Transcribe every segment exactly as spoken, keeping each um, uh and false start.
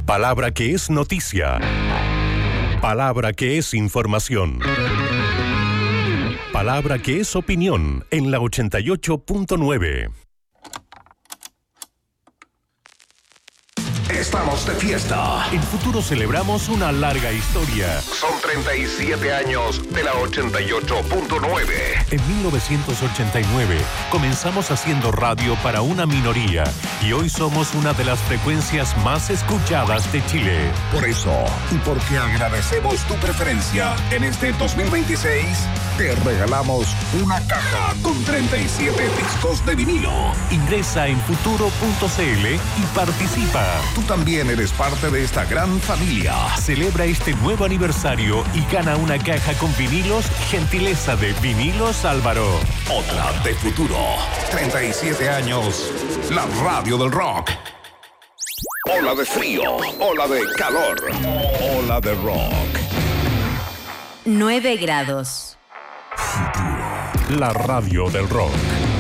Palabra que es noticia. Palabra que es información. Palabra que es opinión en la ochenta y ocho punto nueve. Estamos de fiesta. En Futuro celebramos una larga historia. Son treinta y siete años de la ochenta y ocho punto nueve. En mil novecientos ochenta y nueve comenzamos haciendo radio para una minoría y hoy somos una de las frecuencias más escuchadas de Chile. Por eso, y porque agradecemos tu preferencia, en este dos mil veintiséis te regalamos una caja con treinta y siete discos de vinilo. Ingresa en futuro punto c l y participa. Tú también eres parte de esta gran familia. Celebra este nuevo aniversario y gana una caja con vinilos, gentileza de Vinilos Álvaro. Otra de futuro. treinta y siete años. La radio del rock. Ola de frío. Ola de calor. Ola de rock. nueve grados. La radio del rock.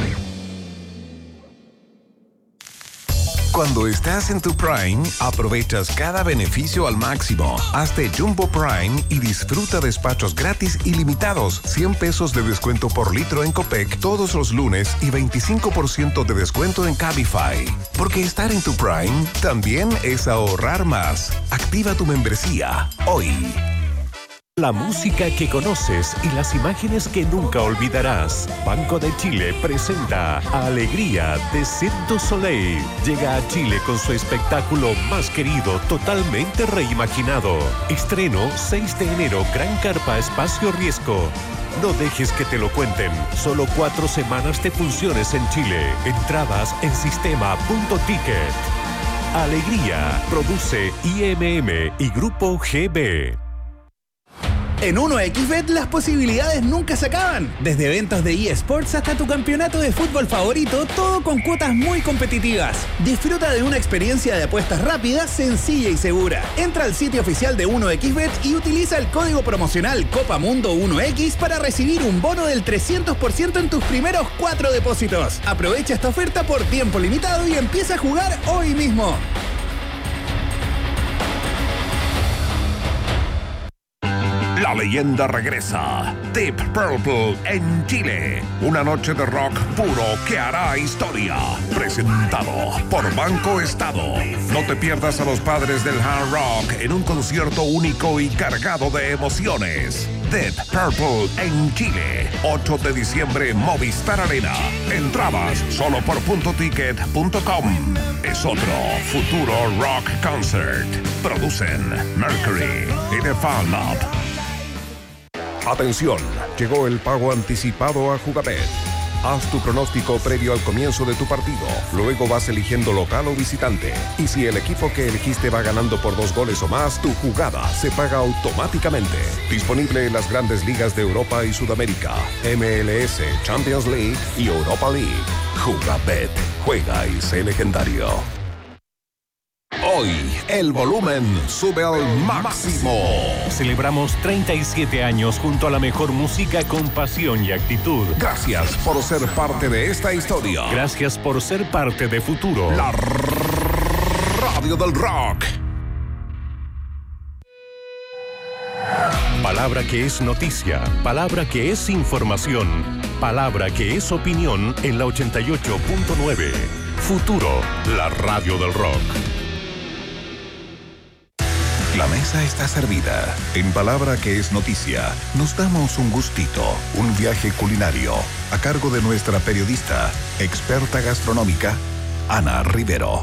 Cuando estás en tu Prime, aprovechas cada beneficio al máximo. Hazte Jumbo Prime y disfruta despachos gratis ilimitados, cien pesos de descuento por litro en Copec todos los lunes y veinticinco por ciento de descuento en Cabify. Porque estar en tu Prime también es ahorrar más. Activa tu membresía hoy. La música que conoces y las imágenes que nunca olvidarás. Banco de Chile presenta Alegría de Cirque du Soleil. Llega a Chile con su espectáculo más querido, totalmente reimaginado. Estreno seis de enero, Gran Carpa Espacio Riesgo. No dejes que te lo cuenten. Solo cuatro semanas de funciones en Chile. Entradas en sistema punto ticket. Alegría. Produce I M M y Grupo G B. En uno equis bet las posibilidades nunca se acaban. Desde eventos de eSports hasta tu campeonato de fútbol favorito, todo con cuotas muy competitivas. Disfruta de una experiencia de apuestas rápida, sencilla y segura. Entra al sitio oficial de uno equis bet y utiliza el código promocional Copamundo uno equis para recibir un bono del trescientos por ciento en tus primeros cuatro depósitos. Aprovecha esta oferta por tiempo limitado y empieza a jugar hoy mismo. La leyenda regresa. Deep Purple en Chile. Una noche de rock puro que hará historia. Presentado por Banco Estado. No te pierdas a los padres del hard rock en un concierto único y cargado de emociones. Deep Purple en Chile. ocho de diciembre, Movistar Arena. Entradas solo por punto ticket punto com. Es otro futuro rock concert. Producen Mercury y The Fan Lab. Atención, llegó el pago anticipado a Jugabet. Haz tu pronóstico previo al comienzo de tu partido. Luego vas eligiendo local o visitante. Y si el equipo que elegiste va ganando por dos goles o más, tu jugada se paga automáticamente. Disponible en las grandes ligas de Europa y Sudamérica, M L S, Champions League y Europa League. Jugabet. Juega y sé legendario. Hoy, el volumen sube al máximo. Celebramos treinta y siete años junto a la mejor música con pasión y actitud. Gracias por ser parte de esta historia. Gracias por ser parte de Futuro. La radio del rock. Palabra que es noticia, palabra que es información, palabra que es opinión en la ochenta y ocho punto nueve. Futuro, la radio del rock. La mesa está servida. En Palabra que es noticia, nos damos un gustito, un viaje culinario, a cargo de nuestra periodista, experta gastronómica, Ana Rivero.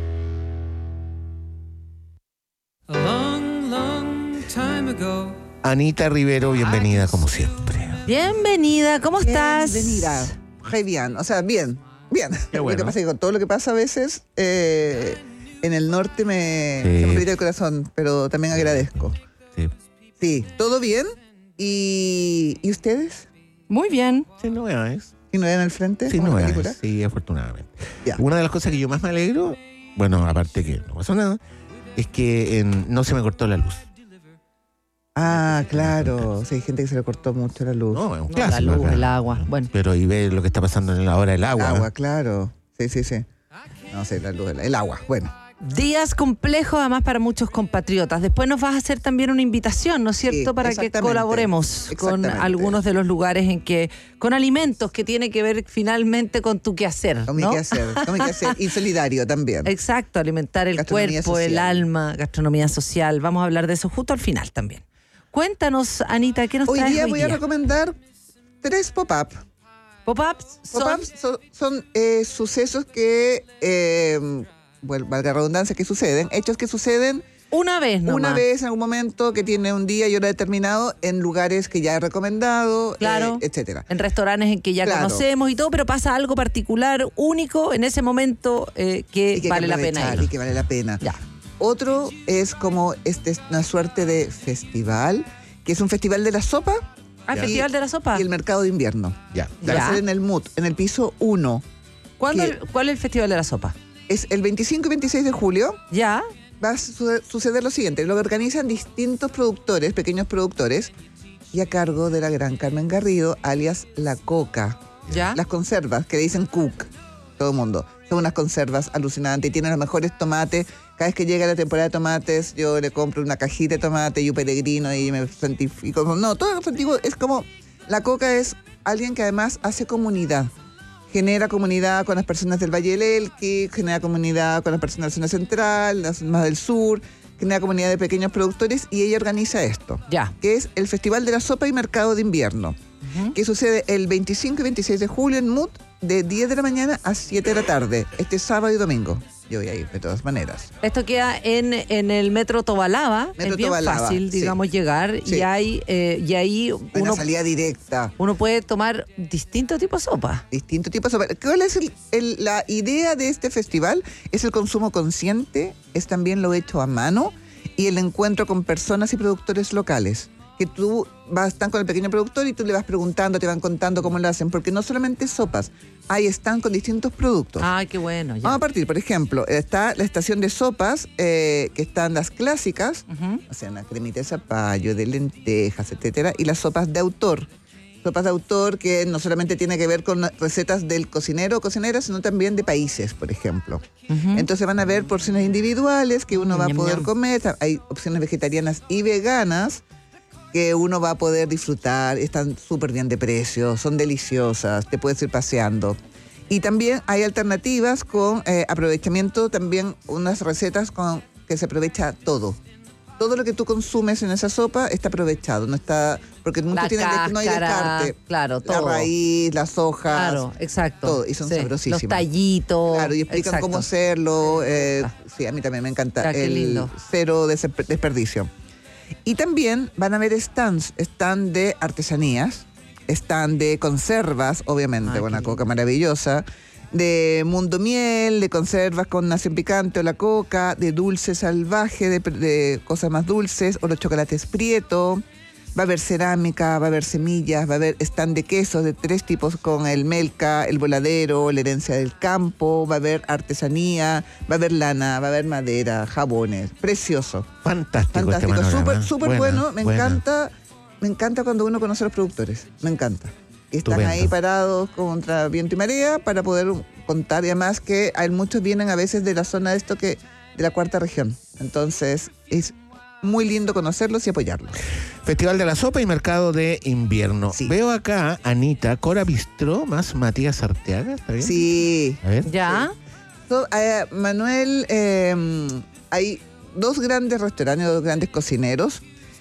A long, long time ago. Anita Rivero, bienvenida como siempre. Bienvenida, ¿cómo estás? Bienvenida. Muy bien, o sea, bien, bien. Qué bueno. Lo que pasa es que con todo lo que pasa a veces, eh, en el norte me, Sí. se me olvida el corazón, pero también agradezco. Sí. Sí, todo bien. ¿Y, ¿y ustedes? Muy bien. Sí, no es. ¿Y no ven al frente? Sí, como no la es. película? Sí, afortunadamente. Ya. Una de las cosas que yo más me alegro, bueno, aparte que no pasó nada, es que en- no se me cortó la luz. Ah, claro. Sí, hay gente que se le cortó mucho la luz. No, es un La clásico. luz, acá. el agua. Bueno, Pero y ver lo que está pasando en la hora del agua. Agua, claro. Sí, sí, sí. No sé, la luz, el agua. Bueno. Días complejos, además, para muchos compatriotas. Después nos vas a hacer también una invitación, ¿no es cierto?, Sí, para que exactamente. colaboremos con Exactamente. algunos de los lugares en que, con alimentos que tiene que ver finalmente con tu quehacer, Con mi ¿no? quehacer, con mi quehacer. Y solidario también. Exacto, alimentar el Gastronomía cuerpo, el social. alma, gastronomía social. Vamos a hablar de eso justo al final también. Cuéntanos, Anita, ¿qué nos Hoy traes día hoy voy día? a recomendar tres pop-up. Pop-ups son... Pop-ups son, son, eh, sucesos que, eh, bueno, valga la redundancia, que suceden, hechos que suceden una vez nomás. una vez en algún momento, que tiene un día y hora determinado, en lugares que ya he recomendado, Claro. eh, etcétera. En restaurantes en que ya Claro. conocemos y todo, pero pasa algo particular, único en ese momento eh, que, Y que hay que vale la pena aprovechar, ir. y que vale la pena. Ya. Otro es como este es una suerte de festival, que es un festival de la sopa Ah, y- Festival de la Sopa. y el mercado de invierno. Ya. Ya. Va a ser en el M U T, en el piso uno. ¿Cuándo que- el- ¿Cuál es el Festival de la Sopa? Es el veinticinco y veintiséis de julio. Ya. Va a su- suceder lo siguiente: lo organizan distintos productores, pequeños productores, y a cargo de la gran Carmen Garrido, alias La Coca. Ya. Las conservas, que le dicen Cook, todo el mundo. Son unas conservas alucinantes y tienen los mejores tomates. Cada vez que llega la temporada de tomates, yo le compro una cajita de tomate y un peregrino y me santifico. No, todo lo antiguo es como... La Coca es alguien que además hace comunidad. Genera comunidad con las personas del Valle del Elqui, genera comunidad con las personas de la zona central, las más del sur, genera comunidad de pequeños productores y ella organiza esto, Ya. que es el Festival de la Sopa y Mercado de Invierno, Ujú. que sucede el veinticinco y veintiséis de julio en M U T, de diez de la mañana a siete de la tarde, este sábado y domingo. Yo voy a ir de todas maneras. Esto queda en, en el Metro Tobalaba. Metro es bien Tobalaba, fácil, sí. digamos, llegar. Sí. Y, hay, eh, y ahí Una uno, salida directa. uno puede tomar distintos tipos de sopa. Distintos tipos de sopa. ¿Cuál es el- el- la idea de este festival? Es el consumo consciente, es también lo hecho a mano y el encuentro con personas y productores locales. Que tú vas, están con el pequeño productor y tú le vas preguntando, te van contando cómo lo hacen, porque no solamente sopas, ahí están con distintos productos. Ay, qué bueno. Ya. Vamos a partir, por ejemplo, está la estación de sopas, eh, que están las clásicas, Ujú. o sea, una cremita de zapallo, de lentejas, etcétera, y las sopas de autor. Sopas de autor que no solamente tiene que ver con recetas del cocinero o cocinera, sino también de países, por ejemplo. Ujú. Entonces van a haber porciones individuales que uno va a Ñam, poder ñam. comer. Hay opciones vegetarianas y veganas que uno va a poder disfrutar. Están súper bien de precio, son deliciosas, te puedes ir paseando. Y también hay alternativas con eh, aprovechamiento, también unas recetas con que se aprovecha todo. Todo lo que tú consumes en esa sopa está aprovechado, no está, porque muchos La tienen de- no hay cáscara, descarte. claro, La todo. raíz, las hojas. Claro, exacto. todo, y son Sí, sabrosísimas. Los tallitos. Claro, y explican exacto. cómo hacerlo. eh, Ah. sí, a mí también me encanta. Ya, qué el lindo. cero desper- desperdicio. Y también van a haber stands, stand de artesanías, stand de conservas, obviamente, Ay, con qué la lindo. coca maravillosa, de Mundo Miel, de conservas con Nación Picante o la coca, de dulce salvaje, de, de cosas más dulces, o los chocolates Prieto. Va a haber cerámica, va a haber semillas, va a haber stand de quesos de tres tipos con el melca, el voladero, la herencia del campo, va a haber artesanía, va a haber lana, va a haber madera, jabones. Precioso. Fantástico, Fantástico, este súper panorama. súper Buena, bueno. Me buena. encanta, me encanta cuando uno conoce a los productores. Me encanta. Que están Estupendo. ahí parados contra viento y marea para poder contar. Y además que hay muchos vienen a veces de la zona de esto que de la cuarta región. Entonces es muy lindo conocerlos y apoyarlos. Festival de la Sopa y Mercado de Invierno. Sí. Veo acá, Anita, Cora Bistró más Matías Arteaga, ¿está bien? Sí. A ver. Ya. So, eh, Manuel, eh, hay dos grandes restaurantes, dos grandes cocineros.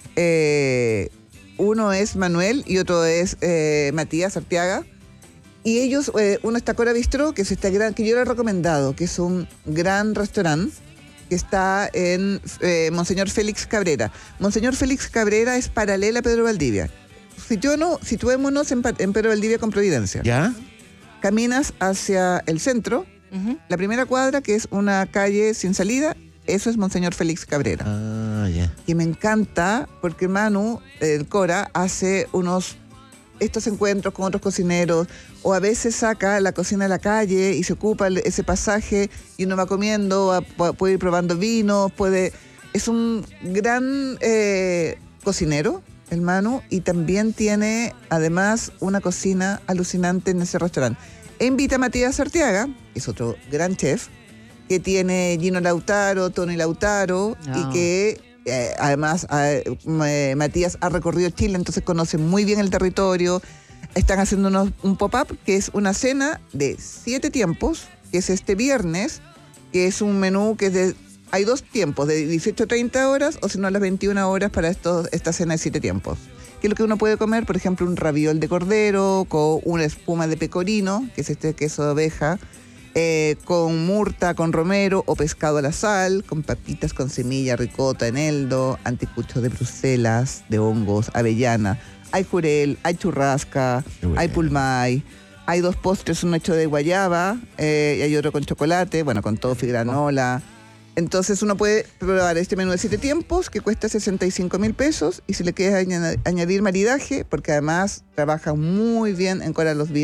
Eh, uno es Manuel y otro es eh, Matías Arteaga. Y ellos, eh, uno está Cora Bistró, que es este gran, que yo le he recomendado, que es un gran restaurante que está en eh, Monseñor Félix Cabrera. Monseñor Félix Cabrera es paralela a Pedro Valdivia. Situémonos, situémonos en, Pa- en Pedro Valdivia con Providencia. ¿Ya? Caminas hacia el centro. Ujú. La primera cuadra, que es una calle sin salida, eso es Monseñor Félix Cabrera. Ah, ya. Y me encanta porque Manu, el Cora, hace unos estos encuentros con otros cocineros, o a veces saca la cocina a la calle y se ocupa el- ese pasaje y uno va comiendo, va- pu- puede ir probando vinos, puede... Es un gran eh, cocinero, el Manu, y también tiene además una cocina alucinante en ese restaurante. E invita a Matías Arteaga, que es otro gran chef, que tiene Gino Lautaro, Tony Lautaro, No. y que eh, además eh, eh, Matías ha recorrido Chile, entonces conoce muy bien el territorio. Están haciendo unos- un pop-up que es una cena de siete tiempos, que es este viernes, que es un menú que es de... Hay dos tiempos, de dieciocho a treinta horas, o si no, a las veintiuna horas para estos, esta cena de siete tiempos. ¿Qué es lo que uno puede comer? Por ejemplo, un raviol de cordero con una espuma de pecorino, que es este queso de oveja, eh, con murta, con romero o pescado a la sal, con papitas con semilla, ricota, eneldo, anticuchos de Bruselas, de hongos, avellana. Hay jurel, hay churrasca, Qué bueno. hay pulmay. Hay dos postres, uno hecho de guayaba eh, y hay otro con chocolate, bueno, con toffee, granola. Entonces uno puede probar este menú de siete tiempos que cuesta sesenta y cinco mil pesos y si le quieres añadir maridaje, porque además trabaja muy bien en Coral Los Vinos.